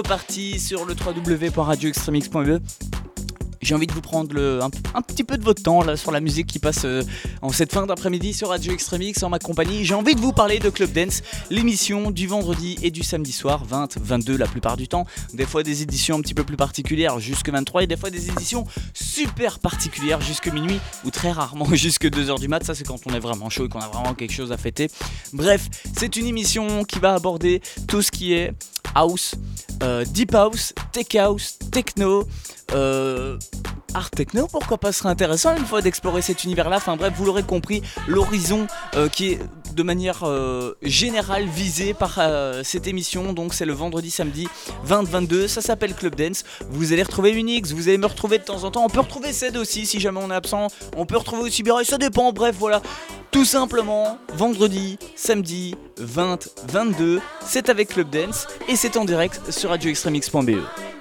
Parti sur le www.radioextremix.be. J'ai envie de vous prendre un petit peu de votre temps là sur la musique qui passe en cette fin d'après-midi sur Radio Extremix en ma compagnie. J'ai envie de vous parler de Club Dance, l'émission du vendredi et du samedi soir, 20, 22 la plupart du temps. Des fois des éditions un petit peu plus particulières jusque 23 et des fois des éditions super particulières jusque minuit ou très rarement jusque 2h du mat. Ça c'est quand on est vraiment chaud et qu'on a vraiment quelque chose à fêter. Bref, c'est une émission qui va aborder tout ce qui est house, deep house, tech house, techno, art techno, pourquoi pas, ce serait intéressant une fois d'explorer cet univers-là. Enfin bref, vous l'aurez compris, l'horizon qui est de manière générale visé par cette émission. Donc c'est le vendredi samedi 20-22, ça s'appelle Club Dance. Vous allez retrouver Unix, vous allez me retrouver de temps en temps. On peut retrouver Ced aussi si jamais on est absent. On peut retrouver aussi Biray, ça dépend. Bref voilà, tout simplement vendredi, samedi 20-22, c'est avec Club Dance et c'est en direct sur radioextremix.be.